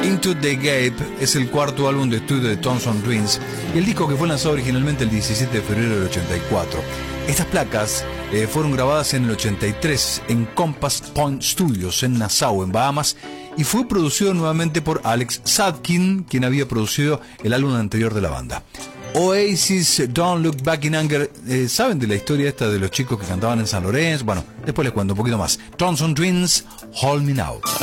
Into the Gap es el cuarto álbum de estudio de Thompson Twins y el disco que fue lanzado originalmente el 17 de febrero del 84. Estas placas fueron grabadas en el 83 en Compass Point Studios en Nassau, en Bahamas, y fue producido nuevamente por Alex Sadkin, quien había producido el álbum anterior de la banda. Oasis, Don't Look Back in Anger. ¿Saben de la historia esta de los chicos que cantaban en San Lorenzo? Bueno, después les cuento un poquito más. Thompson Twins, Hold Me Now.